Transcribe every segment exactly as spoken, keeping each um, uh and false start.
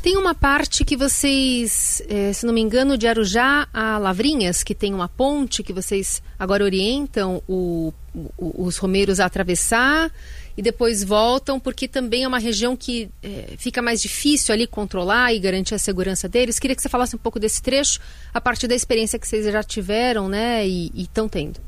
Tem uma parte que vocês, eh, se não me engano, de Arujá a Lavrinhas, que tem uma ponte que vocês agora orientam o, o, os romeiros a atravessar e depois voltam, porque também é uma região que eh, fica mais difícil ali controlar e garantir a segurança deles. Queria que você falasse um pouco desse trecho, a partir da experiência que vocês já tiveram, né, e estão tendo.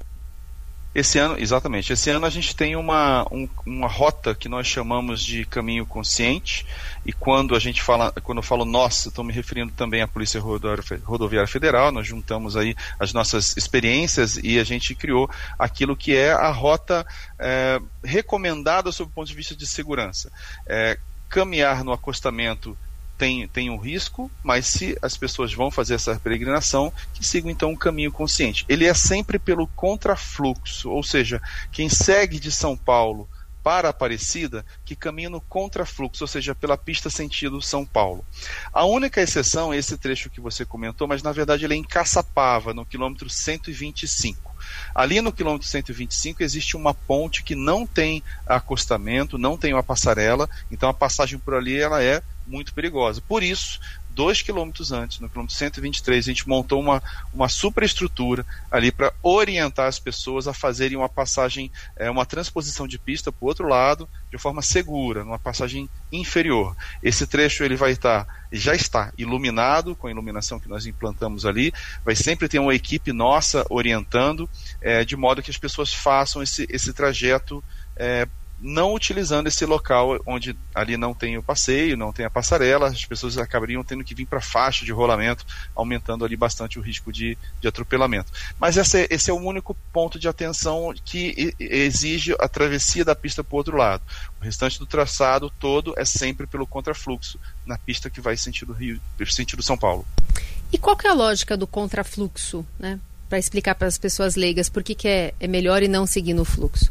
Esse ano, exatamente, esse ano a gente tem uma, um, uma rota que nós chamamos de caminho consciente, e quando a gente fala, quando eu falo nós, estou me referindo também à Polícia Rodoviária Federal, nós juntamos aí as nossas experiências e a gente criou aquilo que é a rota é, recomendada sob o ponto de vista de segurança. É, caminhar no acostamento Tem, tem um risco, mas se as pessoas vão fazer essa peregrinação, que sigam então um caminho consciente. Ele é sempre pelo contrafluxo, ou seja, quem segue de São Paulo para Aparecida, que caminha no contrafluxo, ou seja, pela pista sentido São Paulo. A única exceção é esse trecho que você comentou, mas na verdade ele é em Caçapava, no quilômetro cento e vinte e cinco. Ali no quilômetro cento e vinte e cinco existe uma ponte que não tem acostamento, não tem uma passarela, então a passagem por ali ela é muito perigosa. Por isso, dois quilômetros antes, no quilômetro cento e vinte e três, a gente montou uma, uma superestrutura ali para orientar as pessoas a fazerem uma passagem, é, uma transposição de pista para o outro lado, de forma segura, numa passagem inferior. Esse trecho ele vai estar, já está iluminado, com a iluminação que nós implantamos ali, vai sempre ter uma equipe nossa orientando, é, de modo que as pessoas façam esse, esse trajeto, é, não utilizando esse local onde ali não tem o passeio, não tem a passarela, as pessoas acabariam tendo que vir para a faixa de rolamento, aumentando ali bastante o risco de, de atropelamento. Mas esse é, esse é o único ponto de atenção que exige a travessia da pista para o outro lado. O restante do traçado todo é sempre pelo contrafluxo, na pista que vai sentido Rio, sentido São Paulo. E qual que é a lógica do contrafluxo, né? Para explicar para as pessoas leigas por que, que é, é melhor e não seguir no fluxo?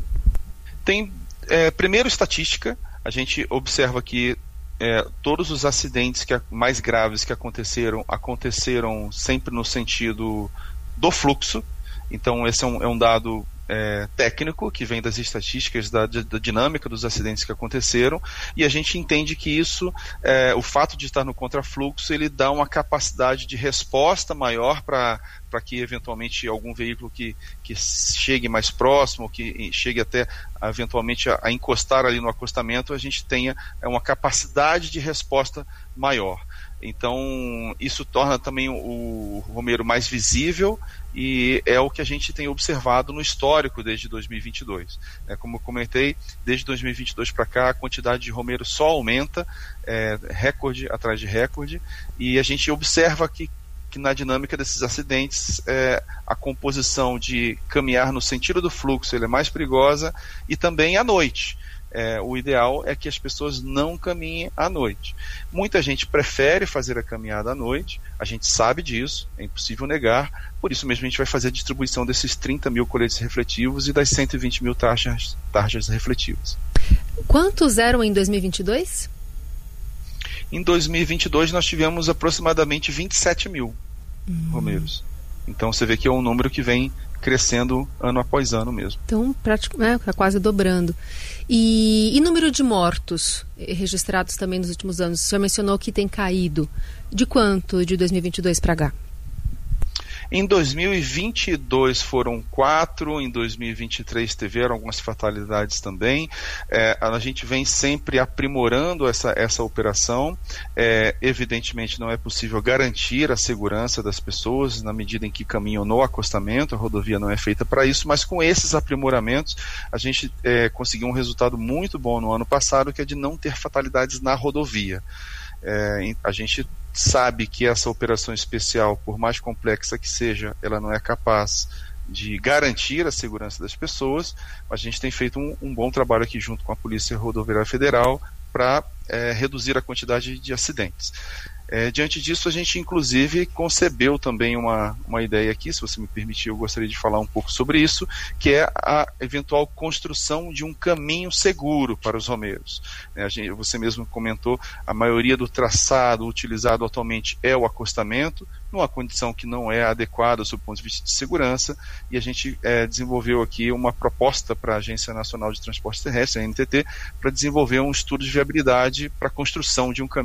Tem É, primeiro, estatística. A gente observa que é, todos os acidentes que, mais graves que aconteceram, aconteceram sempre no sentido do fluxo. Então esse é um, é um dado é, técnico que vem das estatísticas da, da dinâmica dos acidentes que aconteceram, e a gente entende que isso, é, o fato de estar no contrafluxo, ele dá uma capacidade de resposta maior para para que eventualmente algum veículo que, que chegue mais próximo, que chegue até eventualmente a, a encostar ali no acostamento, a gente tenha uma capacidade de resposta maior. Então isso torna também o, o romeiro mais visível, e é o que a gente tem observado no histórico desde dois mil e vinte e dois. É, como eu comentei, desde dois mil e vinte e dois para cá a quantidade de romeiro só aumenta, é, recorde atrás de recorde, e a gente observa que que na dinâmica desses acidentes, é, a composição de caminhar no sentido do fluxo ele é mais perigosa, e também à noite. É, o ideal é que as pessoas não caminhem à noite. Muita gente prefere fazer a caminhada à noite, a gente sabe disso, é impossível negar, por isso mesmo a gente vai fazer a distribuição desses trinta mil coletes refletivos e das cento e vinte mil tarjas, tarjas refletivas. Quantos eram em dois mil e vinte e dois? Em dois mil e vinte e dois nós tivemos aproximadamente vinte e sete mil hum. romeiros. Então você vê que é um número que vem crescendo ano após ano mesmo. Então, praticamente, é, quase dobrando. E, e número de mortos registrados também nos últimos anos? O senhor mencionou que tem caído. De quanto de dois mil e vinte e dois para cá? Em dois mil e vinte e dois foram quatro, em dois mil e vinte e três tiveram algumas fatalidades também. É, a gente vem sempre aprimorando essa, essa operação. É, evidentemente não é possível garantir a segurança das pessoas na medida em que caminham no acostamento, a rodovia não é feita para isso, mas com esses aprimoramentos a gente é, conseguiu um resultado muito bom no ano passado, que é de não ter fatalidades na rodovia. É, a gente sabe que essa operação especial, por mais complexa que seja, ela não é capaz de garantir a segurança das pessoas, mas a gente tem feito um, um bom trabalho aqui junto com a Polícia Rodoviária Federal para é, reduzir a quantidade de acidentes. É, diante disso, a gente inclusive concebeu também uma, uma ideia aqui, se você me permitir, eu gostaria de falar um pouco sobre isso, que é a eventual construção de um caminho seguro para os romeiros. É, a gente, você mesmo comentou, a maioria do traçado utilizado atualmente é o acostamento, numa condição que não é adequada sob o ponto de vista de segurança, e a gente é, desenvolveu aqui uma proposta para a Agência Nacional de Transporte Terrestre, a A N T T, para desenvolver um estudo de viabilidade para a construção de um caminho